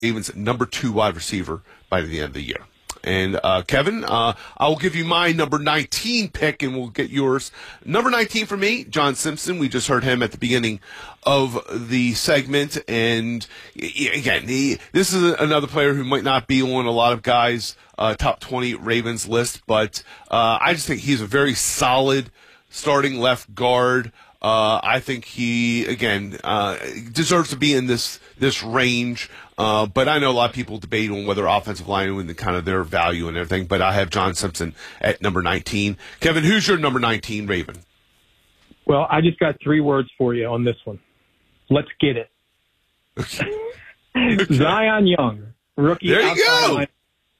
Ravens' number 2 wide receiver by the end of the year. And Kevin, I will give you my number 19 pick, and we'll get yours. Number 19 for me, John Simpson. We just heard him at the beginning of the segment, and again, this is another player who might not be on a lot of guys' top 20 Ravens list, but I just think he's a very solid starting left guard. I think he, again, deserves to be in this range. But I know a lot of people debate on whether offensive line and kind of their value and everything. But I have John Simpson at number 19. Kevin, who's your number 19 Raven? Well, I just got 3 words for you on this one. Let's get it. Okay. Zion Young, rookie. There you go. Line.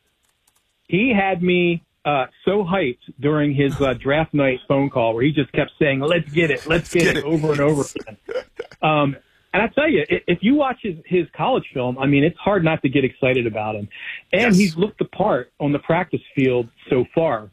He had me so hyped during his draft night phone call where he just kept saying, let's get it over and over again. And I tell you, if you watch his college film, I mean, it's hard not to get excited about him. And He's looked the part on the practice field so far.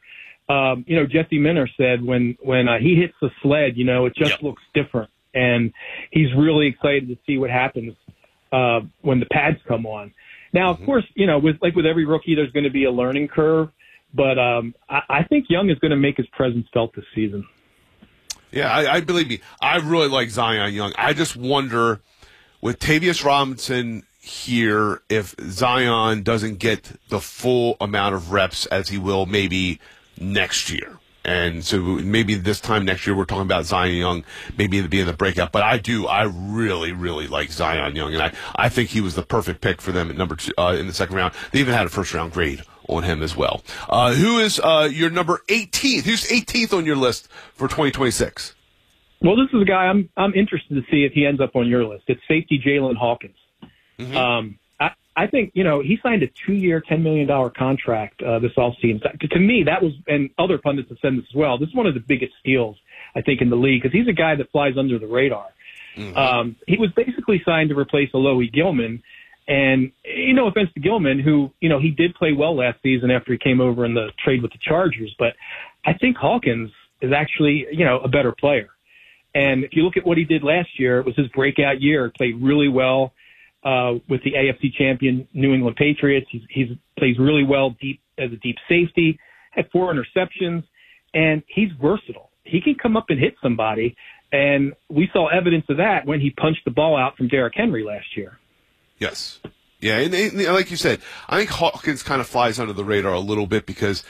Jesse Minter said when he hits the sled, it just looks different. And he's really excited to see what happens when the pads come on. Now, of course, with every rookie, there's going to be a learning curve. But I think Young is going to make his presence felt this season. Yeah, I believe me. I really like Zion Young. I just wonder, with Tavius Robinson here, if Zion doesn't get the full amount of reps as he will maybe next year. And so maybe this time next year we're talking about Zion Young maybe being the breakout. But I really, really like Zion Young. And I think he was the perfect pick for them at number 2 in the second round. They even had a first-round grade on him as well. Who is your number 18th? Who's 18th on your list for 2026? Well, this is a guy I'm interested to see if he ends up on your list. It's safety Jalen Hawkins. Mm-hmm. I think, he signed a 2-year, $10 million contract this offseason. To me, that was, and other pundits have said this as well, this is one of the biggest steals, I think, in the league, because he's a guy that flies under the radar. Mm-hmm. He was basically signed to replace Alohi Gilman. And, no offense to Gilman, who, he did play well last season after he came over in the trade with the Chargers. But I think Hawkins is actually, a better player. And if you look at what he did last year, it was his breakout year. Played really well with the AFC champion New England Patriots. He's plays really well deep as a deep safety, had 4 interceptions, and he's versatile. He can come up and hit somebody. And we saw evidence of that when he punched the ball out from Derrick Henry last year. Yes. Yeah, and like you said, I think Hawkins kind of flies under the radar a little bit because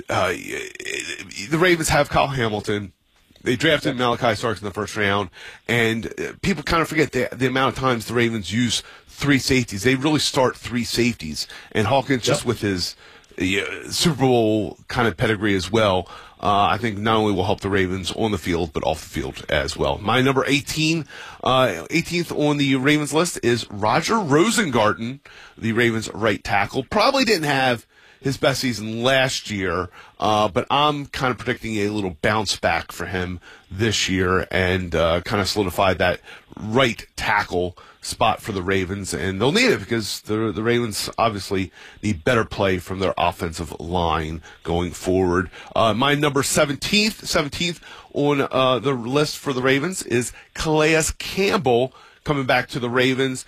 the Ravens have Kyle Hamilton. They drafted Malachi Starks in the first round, and people kind of forget the amount of times the Ravens use 3 safeties. They really start 3 safeties, and Hawkins, just with his Super Bowl kind of pedigree as well, I think not only will help the Ravens on the field, but off the field as well. My number 18, 18th on the Ravens list is Roger Rosengarten, the Ravens right tackle. Probably didn't have his best season last year, but I'm kind of predicting a little bounce back for him this year and kind of solidify that right tackle spot for the Ravens, and they'll need it because the Ravens obviously need better play from their offensive line going forward. My number 17th on the list for the Ravens is Calais Campbell coming back to the Ravens.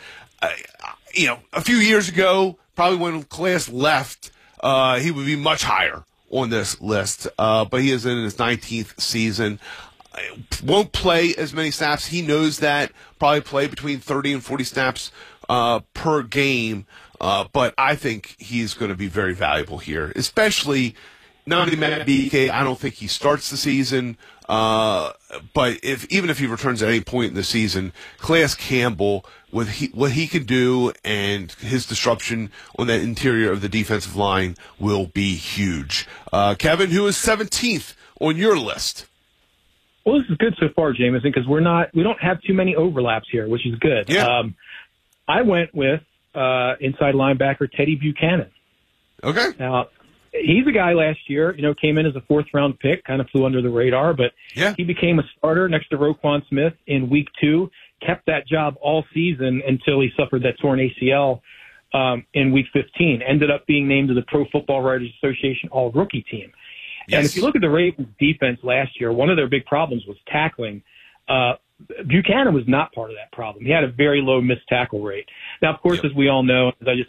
A few years ago, probably when Calais left, he would be much higher on this list, but he is in his 19th season. Won't play as many snaps. He knows that. Probably play between 30 and 40 snaps per game, but I think he's going to be very valuable here, especially not only Matt BK. I don't think he starts the season, but even if he returns at any point in the season, Calais Campbell, what he can do and his disruption on that interior of the defensive line will be huge. Kevin, who is 17th on your list? Well, this is good so far, Jameson, because we don't have too many overlaps here, which is good. Yeah. I went with inside linebacker Teddy Buchanan. Okay. Now, he's a guy last year, came in as a 4th-round pick, kind of flew under the radar, but he became a starter next to Roquan Smith in Week 2, kept that job all season until he suffered that torn ACL in Week 15, ended up being named to the Pro Football Writers Association All-Rookie team. Yes. And if you look at the Ravens defense last year, one of their big problems was tackling. Buchanan was not part of that problem. He had a very low missed tackle rate. Now, of course, as we all know, as I just